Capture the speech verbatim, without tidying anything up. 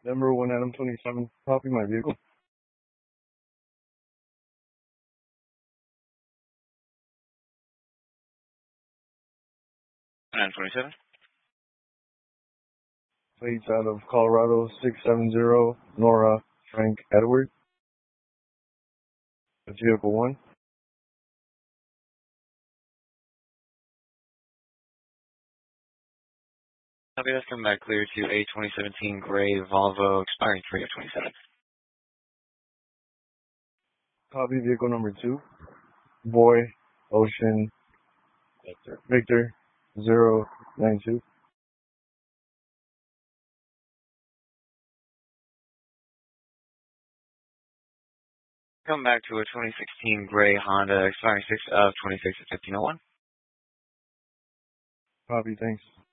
Denver one Adam twenty-seven. Copy my vehicle. Adam twenty-seven. Plates out of Colorado six seven zero. Nora Frank Edward. That's vehicle one. Copy, that's coming back clear to A twenty seventeen gray Volvo expiring three of twenty-seven. Copy vehicle number two. Boy Ocean Victor Victor zero nine two. Come back to a twenty sixteen gray Honda expiring six of twenty-six at fifteen oh one. Copy, thanks.